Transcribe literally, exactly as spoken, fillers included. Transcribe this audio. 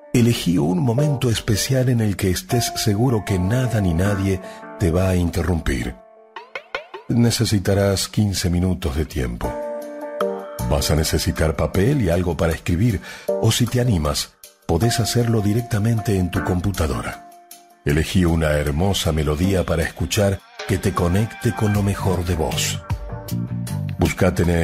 Elegí un momento especial en el que estés seguro que nada ni nadie te va a interrumpir. Necesitarás quince minutos de tiempo. Vas a necesitar papel y algo para escribir, o si te animas, podés hacerlo directamente en tu computadora. Elegí una hermosa melodía para escuchar que te conecte con lo mejor de vos. Busca tener